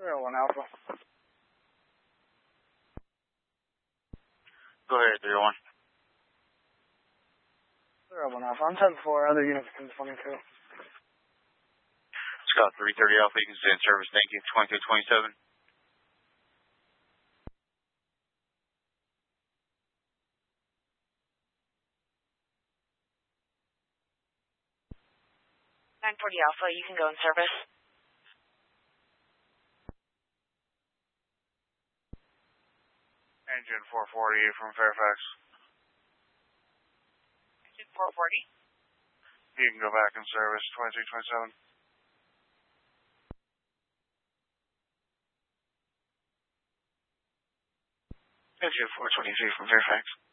1 Alpha. Go ahead, 301. 1 Alpha. I'm 10-4. Other units 10-22. Scott 330 Alpha, you can stay in service. Thank you. 2227. Alpha, you can go in service. Engine 440 from Fairfax. Engine 440. You can go back in service, 2227. Engine 423 from Fairfax.